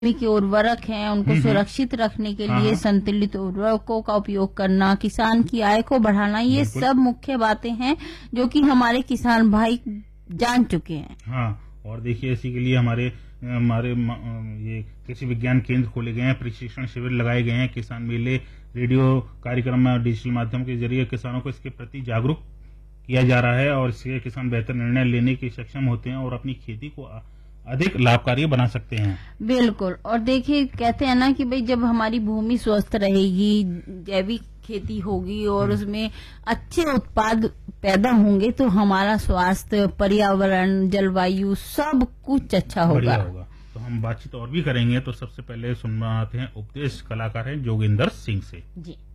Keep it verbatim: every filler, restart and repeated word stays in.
के उर्वरक हैं उनको सुरक्षित रखने के लिए संतुलित उर्वरकों का उपयोग करना, किसान की आय को बढ़ाना, ये सब मुख्य बातें हैं जो कि हमारे किसान भाई जान चुके हैं। हाँ, और देखिए इसी के लिए हमारे हमारे ये कृषि विज्ञान केंद्र खोले गए हैं, प्रशिक्षण शिविर लगाए गए हैं, किसान मेले, रेडियो कार्यक्रम और डिजिटल माध्यम के जरिए किसानों को इसके प्रति जागरूक किया जा रहा है और इससे किसान बेहतर निर्णय लेने के सक्षम होते हैं और अपनी खेती को अधिक लाभकारी बना सकते हैं। बिल्कुल। और देखिए कहते हैं ना कि भाई जब हमारी भूमि स्वस्थ रहेगी, जैविक खेती होगी और उसमें अच्छे उत्पाद पैदा होंगे तो हमारा स्वास्थ्य, पर्यावरण, जलवायु सब कुछ अच्छा होगा। होगा। तो हम बातचीत और भी करेंगे, तो सबसे पहले सुनना आते हैं उपदेश कलाकार हैं जोगिंदर सिंह से। जी।